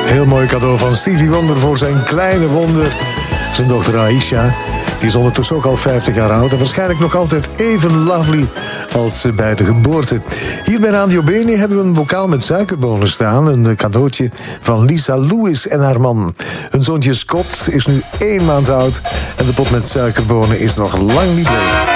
Heel mooi cadeau van Stevie Wonder voor zijn kleine wonder. Zijn dochter Aisha. Die is ondertussen ook al 50 jaar oud en waarschijnlijk nog altijd even lovely als bij de geboorte. Hier bij Radio Bene hebben we een bokaal met suikerbonen staan. Een cadeautje van Lisa Lewis en haar man. Hun zoontje Scott is nu 1 maand oud en de pot met suikerbonen is nog lang niet leeg.